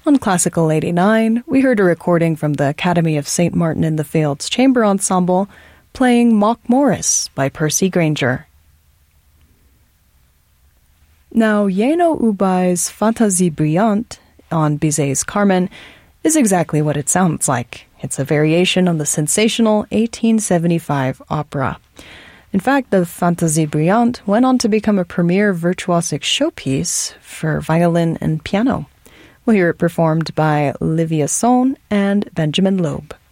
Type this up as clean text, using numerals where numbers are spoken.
On Classical 89, we heard a recording from the Academy of St. Martin in the Fields Chamber Ensemble playing Mock Morris by Percy Grainger. Now, Jenő Ubai's Fantaisie Brillante on Bizet's Carmen is exactly what it sounds like. It's a variation on the sensational 1875 opera. In fact, the Fantaisie Brillante went on to become a premier virtuosic showpiece for violin and piano. We'll hear it performed by Livia Sohn and Benjamin Loeb.